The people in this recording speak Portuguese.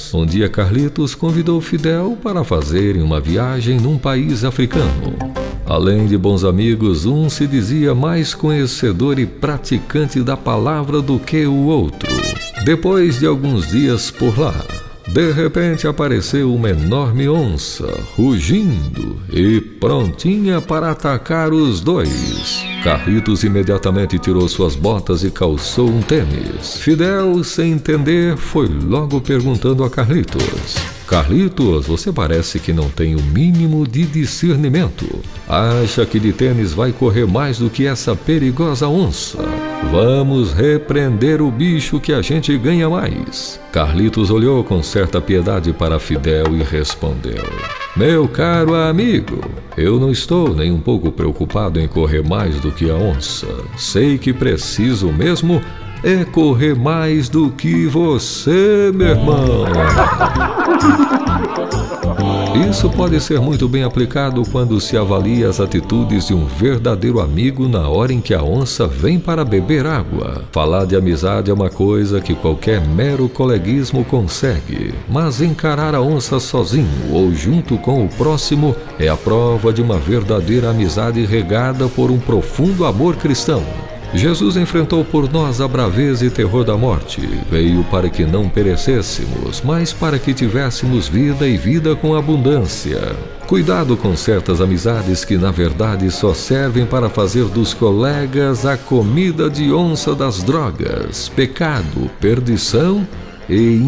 Um dia Carlitos convidou Fidel para fazerem uma viagem num país africano. Além de bons amigos, um se dizia mais conhecedor e praticante da palavra do que o outro. Depois de alguns dias por lá, de repente apareceu uma enorme onça, rugindo e prontinha para atacar os dois. Carlitos imediatamente tirou suas botas e calçou um tênis. Fidel, sem entender, foi logo perguntando a Carlitos: Carlitos, você parece que não tem o mínimo de discernimento. Acha que de tênis vai correr mais do que essa perigosa onça? Vamos repreender o bicho que a gente ganha mais. Carlitos olhou com certa piedade para Fidel e respondeu: meu caro amigo, eu não estou nem um pouco preocupado em correr mais do que a onça. Sei que preciso mesmo é correr mais do que você, meu irmão. Isso pode ser muito bem aplicado quando se avalia as atitudes de um verdadeiro amigo na hora em que a onça vem para beber água. Falar de amizade é uma coisa que qualquer mero coleguismo consegue, mas encarar a onça sozinho ou junto com o próximo é a prova de uma verdadeira amizade regada por um profundo amor cristão. Jesus enfrentou por nós a braveza e terror da morte. Veio para que não perecêssemos, mas para que tivéssemos vida e vida com abundância. Cuidado com certas amizades que na verdade só servem para fazer dos colegas a comida de onça das drogas, pecado, perdição e